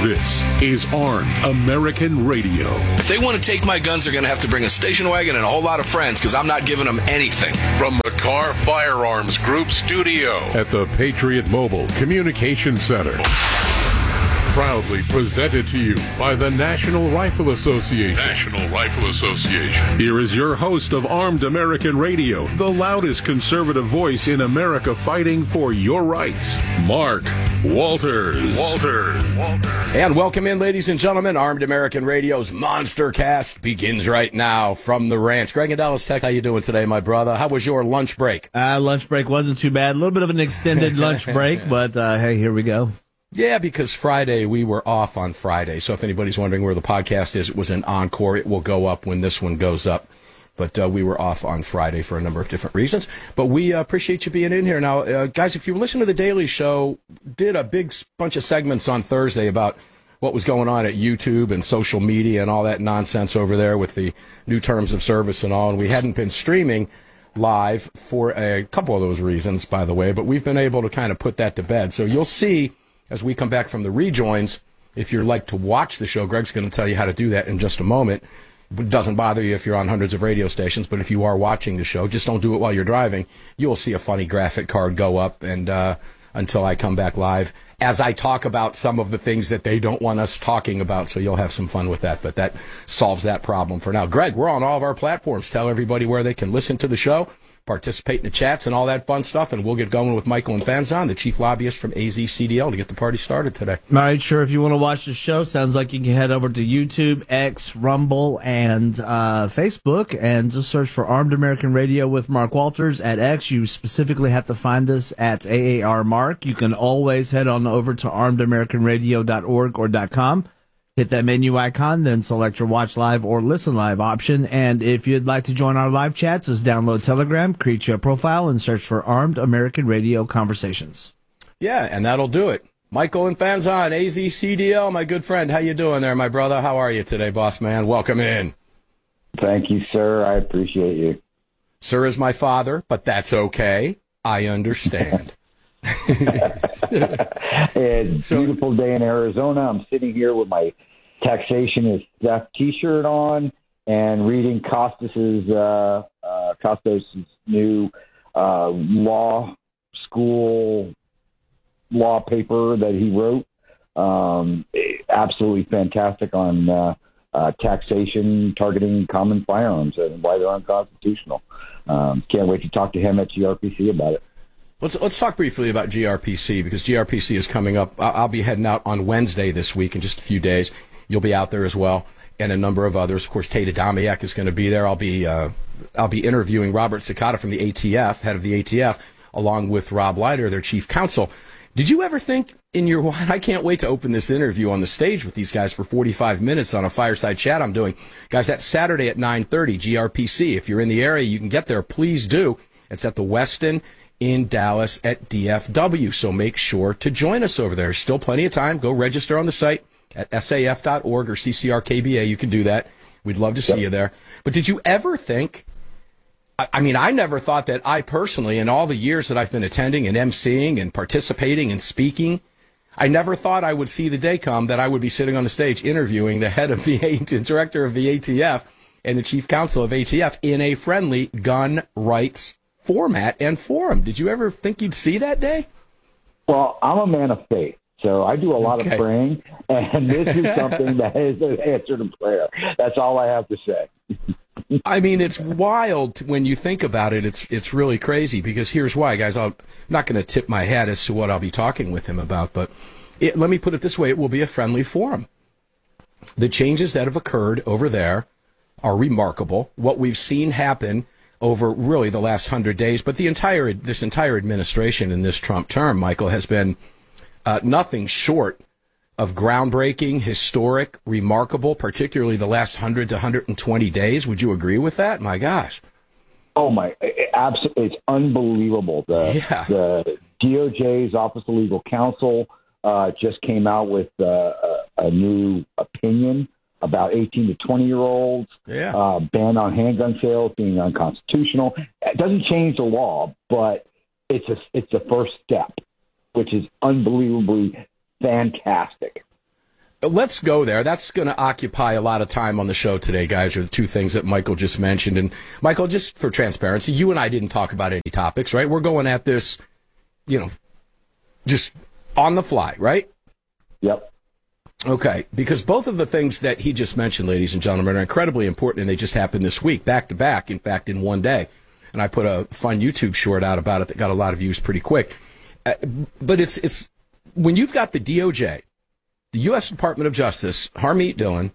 This is Armed American Radio. If they want to take my guns, they're going to have to bring a station wagon and a whole lot of friends, because I'm not giving them anything. From the Carr Firearms Group studio At the Patriot Mobile Communication Center. Proudly presented to you by the National Rifle Association. National Rifle Association. Here is your host of Armed American Radio, the loudest conservative voice in America fighting for your rights, Mark Walters. And welcome in, ladies and gentlemen. Armed American Radio's Monster Cast begins right now from the ranch. Greg and Dallas Tech, how you doing today, my brother? How was your lunch break? Lunch break wasn't too bad. A little bit of an extended lunch break, but hey, here we go. Yeah, because Friday, we were off on Friday. So if anybody's wondering where the podcast is, it was an encore. It will go up when this one goes up. But we were off on Friday for a number of different reasons. But we appreciate you being in here. Now, guys, if you listen to The Daily Show, did a big bunch of segments on Thursday about what was going on at YouTube and social media and all that nonsense over there with the new terms of service and all. And we hadn't been streaming live for a couple of those reasons, by the way. But we've been able to kind of put that to bed. So you'll see as we come back from the rejoins, if you'd like to watch the show, Greg's going to tell you how to do that in just a moment. It doesn't bother you if you're on hundreds of radio stations, but if you are watching the show, just don't do it while you're driving. You'll see a funny graphic card go up and until I come back live as I talk about some of the things that they don't want us talking about, so you'll have some fun with that. But that solves that problem for now. Greg, we're on all of our platforms. Tell everybody where they can listen to the show, participate in the chats and all that fun stuff, and we'll get going with Michael Infanzon, the chief lobbyist from AZCDL, to get the party started today. All right, sure. If you want to watch the show, sounds like you can head over to YouTube, X, Rumble, and Facebook, and just search for Armed American Radio with Mark Walters. At X, you specifically have to find us at AAR Mark. You can always head on over to armedamericanradio.org or .com. Hit that menu icon, then select your watch live or listen live option. And if you'd like to join our live chats, just download Telegram, create your profile, and search for Armed American Radio Conversations. Yeah, and that'll do it. Michael Infanzon, AZCDL, my good friend. How you doing there, my brother? How are you today, boss man? Welcome in. Thank you, sir. I appreciate you. Sir is my father, but that's okay. I understand. It's a beautiful day in Arizona. I'm sitting here with my Taxation is Theft T-shirt on and reading Costas's new law school law paper that he wrote. Absolutely fantastic on taxation targeting common firearms and why they're unconstitutional. Can't wait to talk to him at GRPC about it. Let's talk briefly about GRPC, because GRPC is coming up. I'll be heading out on Wednesday this week in just a few days. You'll be out there as well, and a number of others. Of course, Tate Adamiak is going to be there. I'll be interviewing Robert Cicada from the ATF, head of the ATF, along with Rob Leiter, their chief counsel. Did you ever think in your – I can't wait to open this interview on the stage with these guys for 45 minutes on a fireside chat I'm doing. Guys, that's Saturday at 9:30, GRPC. If you're in the area, you can get there. Please do. It's at the Westin in Dallas at DFW, so make sure to join us over there. There's still plenty of time. Go register on the site at saf.org or CCRKBA. You can do that. We'd love to see you there. But did you ever think, I mean, I never thought that I personally, in all the years that I've been attending and emceeing and participating and speaking, I never thought I would see the day come that I would be sitting on the stage interviewing the head of the director of the ATF and the chief counsel of ATF in a friendly gun rights format and forum. Did you ever think you'd see that day? Well, I'm a man of faith, so I do a lot of praying, and this is something that is an answer to prayer. That's all I have to say. I mean, it's wild when you think about it. It's really crazy, because here's why, guys. I'm not going to tip my hat as to what I'll be talking with him about, but let me put it this way. It will be a friendly forum. The changes that have occurred over there are remarkable. What we've seen happen over really the last 100 days, but this entire administration in this Trump term, Michael, has been nothing short of groundbreaking, historic, remarkable, particularly the last 100 to 120 days. Would you agree with that? My gosh. Oh, my. Absolutely. It's unbelievable. The DOJ's Office of Legal Counsel just came out with a new opinion about 18 to 20-year-olds, ban on handgun sales being unconstitutional. It doesn't change the law, but it's a first step, which is unbelievably fantastic. let's go there. That's going to occupy a lot of time on the show today, guys, are the two things that Michael just mentioned. And, Michael, just for transparency, you and I didn't talk about any topics, right? We're going at this, just on the fly, right? Yep. Okay, because both of the things that he just mentioned, ladies and gentlemen, are incredibly important, and they just happened this week, back to back, in fact, in one day. And I put a fun YouTube short out about it that got a lot of views pretty quick. But it's when you've got the DOJ, the U.S. Department of Justice, Harmeet Dillon,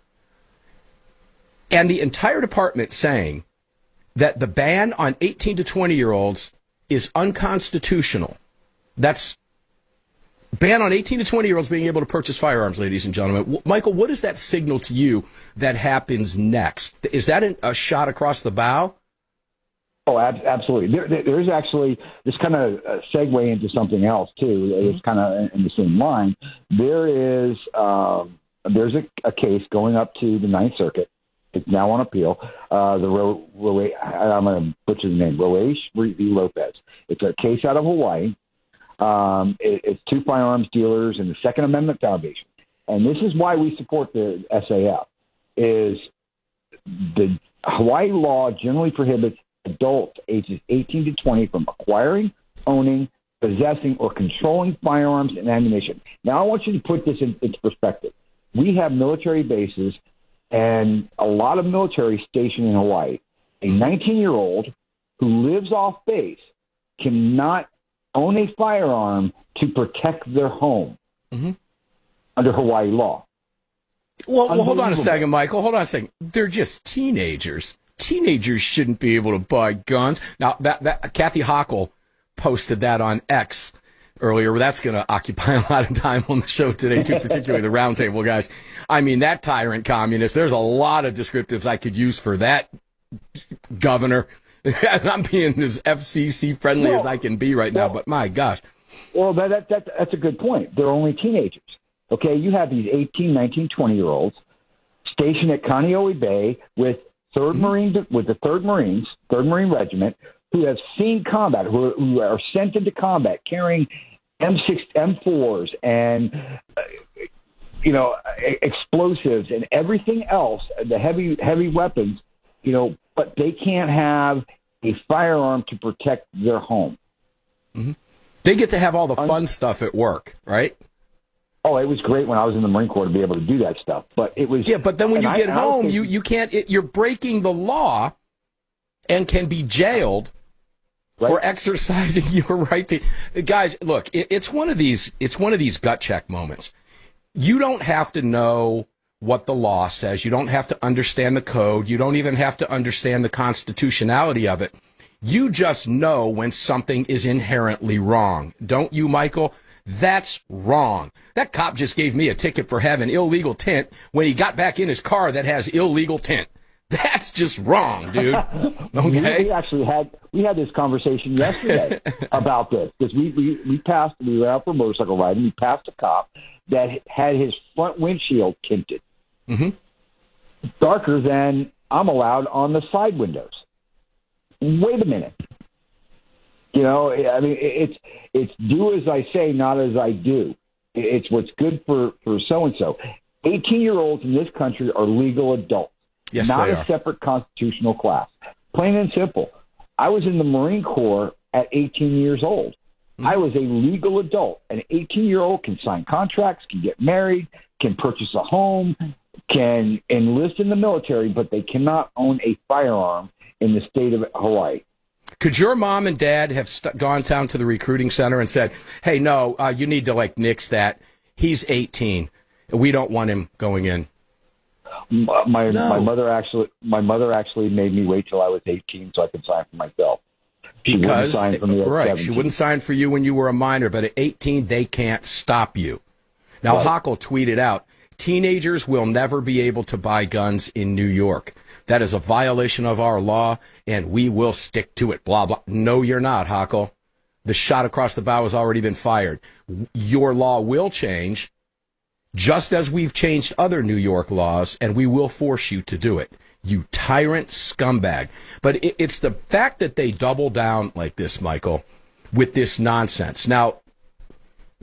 and the entire department saying that the ban on 18 to 20-year-olds is unconstitutional. That's ban on 18 to 20-year-olds being able to purchase firearms, ladies and gentlemen. Michael, what does that signal to you that happens next? Is that a shot across the bow? Oh, absolutely. There is actually this kind of segue into something else, too. It's kind of in the same line. There's a case going up to the Ninth Circuit. It's now on appeal. I'm going to butcher the name, Roesh v. Lopez. It's a case out of Hawaii. It's two firearms dealers and the Second Amendment Foundation. And this is why we support the SAF, is the Hawaii law generally prohibits adults ages 18 to 20 from acquiring, owning, possessing, or controlling firearms and ammunition. Now, I want you to put this into perspective. We have military bases and a lot of military stationed in Hawaii. A 19-year-old who lives off base cannot own a firearm to protect their home under Hawaii law. Well, hold on a second, Michael. Hold on a second. They're just teenagers. Teenagers shouldn't be able to buy guns. Now, that Kathy Hochul posted that on X earlier. That's going to occupy a lot of time on the show today, too, particularly the roundtable guys. I mean, that tyrant communist, there's a lot of descriptives I could use for that governor. I'm being as FCC friendly as I can be right now, but my gosh. Well, that's a good point. They're only teenagers. Okay, you have these 18, 19, 20-year-olds stationed at Kaneohe Bay with the 3rd Marine Regiment, who have seen combat, who are sent into combat carrying M4s and explosives and everything else, the heavy weapons, but they can't have a firearm to protect their home. Mm-hmm. They get to have all the fun stuff at work, right? Oh, it was great when I was in the Marine Corps to be able to do that stuff. But it was but then when you get home, you can't. You're breaking the law, and can be jailed for exercising your right to. Guys, look, it's one of these gut check moments. You don't have to know what the law says. You don't have to understand the code. You don't even have to understand the constitutionality of it. You just know when something is inherently wrong. Don't you, Michael? That's wrong. That cop just gave me a ticket for having illegal tint when he got back in his car that has illegal tint. That's just wrong, dude. Okay. We had this conversation yesterday about this because we were out for a motorcycle ride and we passed a cop that had his front windshield tinted darker than I'm allowed on the side windows. Wait a minute. I mean, it's do as I say, not as I do. It's what's good for so-and-so. 18-year-olds in this country are legal adults, not a separate constitutional class. Plain and simple. I was in the Marine Corps at 18 years old. I was a legal adult. An 18-year-old can sign contracts, can get married, can purchase a home, can enlist in the military, but they cannot own a firearm in the state of Hawaii. Could your mom and dad have gone down to the recruiting center and said, hey, no, you need to nix that. He's 18. We don't want him going in. My mother actually made me wait till I was 18 so I could sign for myself. She wouldn't sign for you when you were a minor, but at 18 they can't stop you. Now, Hochul tweeted out, teenagers will never be able to buy guns in New York. That is a violation of our law, and we will stick to it, blah, blah. No, you're not, Hochul. The shot across the bow has already been fired. Your law will change, just as we've changed other New York laws, and we will force you to do it. You tyrant scumbag. But it's the fact that they double down like this, Michael, with this nonsense. Now,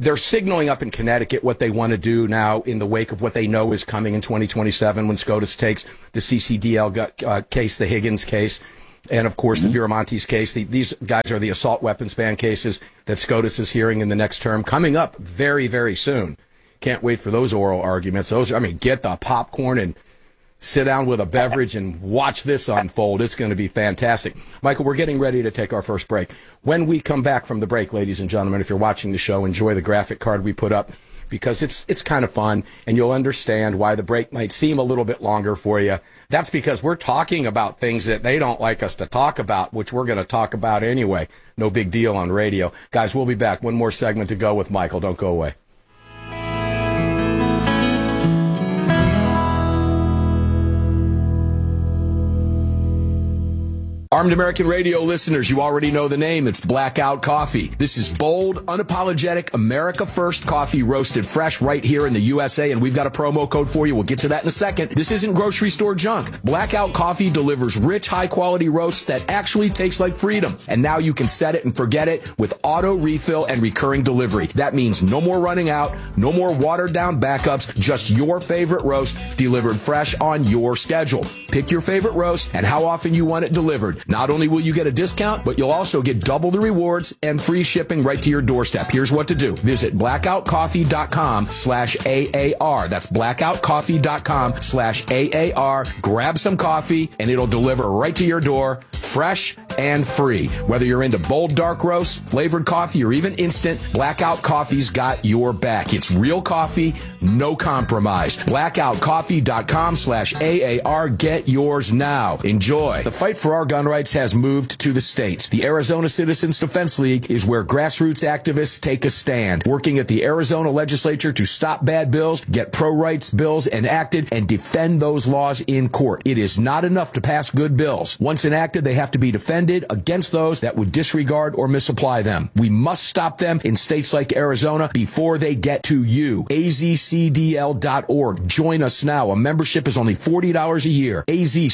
they're signaling up in Connecticut what they want to do now in the wake of what they know is coming in 2027 when SCOTUS takes the CCDL case, the Higgins case, and, of course, the Viramontes case. These guys are the assault weapons ban cases that SCOTUS is hearing in the next term, coming up very, very soon. Can't wait for those oral arguments. Get the popcorn and sit down with a beverage and watch this unfold. It's going to be fantastic. Michael, we're getting ready to take our first break. When we come back from the break, ladies and gentlemen, if you're watching the show, enjoy the graphic card we put up, because it's kind of fun, and you'll understand why the break might seem a little bit longer for you. That's because we're talking about things that they don't like us to talk about, which we're going to talk about anyway. No big deal on radio. Guys, we'll be back. One more segment to go with Michael. Don't go away. Armed American Radio listeners, you already know the name. It's Blackout Coffee. This is bold, unapologetic, America First coffee roasted fresh right here in the USA, and we've got a promo code for you. We'll get to that in a second. This isn't grocery store junk. Blackout Coffee delivers rich, high-quality roasts that actually taste like freedom. And now you can set it and forget it with auto refill and recurring delivery. That means no more running out, no more watered-down backups, just your favorite roast delivered fresh on your schedule. Pick your favorite roast and how often you want it delivered. Not only will you get a discount, but you'll also get double the rewards and free shipping right to your doorstep. Here's what to do. Visit blackoutcoffee.com/AAR. That's blackoutcoffee.com/AAR. Grab some coffee and it'll deliver right to your door, fresh and free. Whether you're into bold dark roasts, flavored coffee, or even instant, Blackout Coffee's got your back. It's real coffee, no compromise. blackoutcoffee.com/AAR. Get yours now. Enjoy. The fight for our gun rights has moved to the states. The Arizona Citizens Defense League is where grassroots activists take a stand, working at the Arizona legislature to stop bad bills, get pro-rights bills enacted, and defend those laws in court. It is not enough to pass good bills. Once enacted, they have to be defended against those that would disregard or misapply them. We must stop them in states like Arizona before they get to you. azcdl.org. Join us now. A membership is only $40 a year.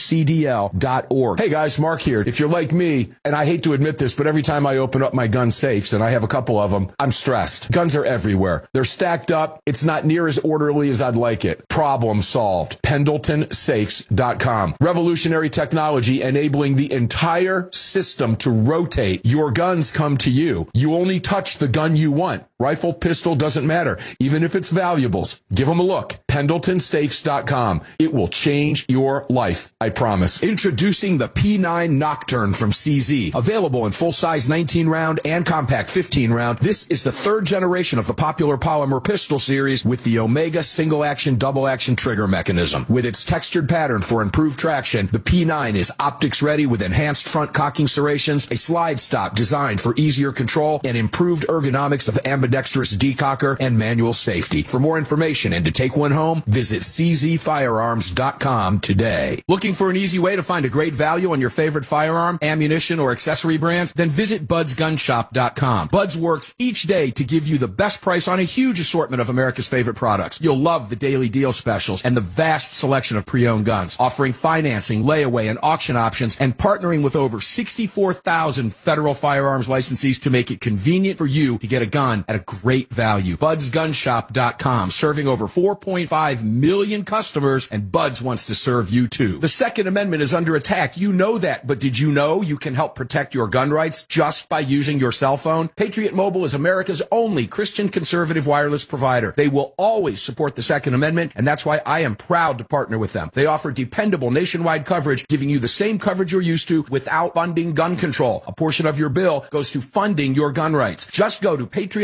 azcdl.org. Hey guys, Mark here. If you're like me, and I hate to admit this, but every time I open up my gun safes, and I have a couple of them, I'm stressed. Guns are everywhere. They're stacked up. It's not near as orderly as I'd like it. Problem solved. PendletonSafes.com. Revolutionary technology enabling the entire system to rotate. Your guns come to you. You only touch the gun you want. Rifle, pistol, doesn't matter. Even if it's valuables. Give them a look. PendletonSafes.com. It will change your life. I promise. Introducing the P9 Nocturne from CZ. Available in full-size 19-round and compact 15-round. This is the third generation of the popular polymer pistol series with the Omega single-action, double-action trigger mechanism. With its textured pattern for improved traction, the P9 is optics-ready with enhanced front cocking serrations, a slide stop designed for easier control, and improved ergonomics of ambidextrous decocker and manual safety. For more information and to take one home, visit czfirearms.com today. Looking for an easy way to find a great value on your favorite firearm, ammunition, or accessory brands? Then visit budsgunshop.com. Buds works each day to give you the best price on a huge assortment of America's favorite products. You'll love the daily deal specials and the vast selection of pre-owned guns, offering financing, layaway, and auction options, and partnering with over 64,000 federal firearms licensees to make it convenient for you to get a gun at a great value. budsgunshop.com, serving over 4.5 million customers, and Buds wants to serve you too. The Second Amendment is under attack. You know that, but did you know you can help protect your gun rights just by using your cell phone? Patriot Mobile is America's only Christian conservative wireless provider. They will always support the Second Amendment, and that's why I am proud to partner with them. They offer dependable nationwide coverage, giving you the same coverage you're used to without funding gun control. A portion of your bill goes to funding your gun rights. Just go to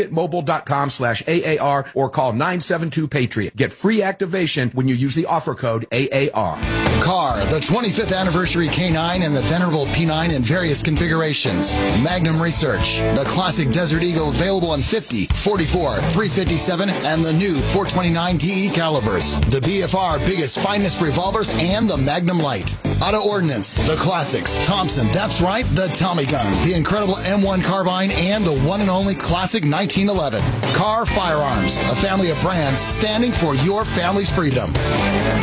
patriotmobile.com/AAR or call 972-PATRIOT. Get free activation when you use the offer code AAR. Car, the 25th anniversary K9 and the venerable P9 in various configurations. Magnum Research, the classic Desert Eagle available in 50, 44, 357, and the new 429 DE calibers. The BFR biggest, finest revolvers and the Magnum Light. Auto Ordnance, the classics. Thompson, that's right, the Tommy gun. The incredible M1 carbine and the one and only classic 1911. Car Firearms, a family of brands standing for your family's freedom.